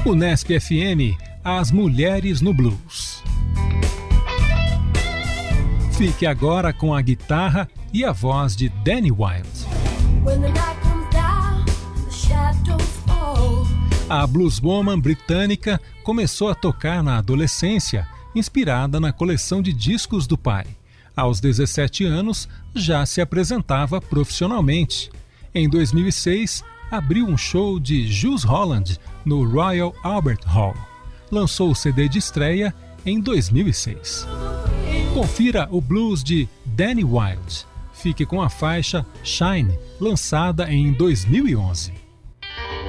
Unesp FM, as mulheres no blues. Fique agora com a guitarra e a voz de Danny Wilde. A blueswoman britânica começou a tocar na adolescência, inspirada na coleção de discos do pai. Aos 17 anos, já se apresentava profissionalmente. Em 2006, abriu um show de Jools Holland no Royal Albert Hall. Lançou o CD de estreia em 2006. Confira o blues de Danny Wilde. Fique com a faixa Shine, lançada em 2011.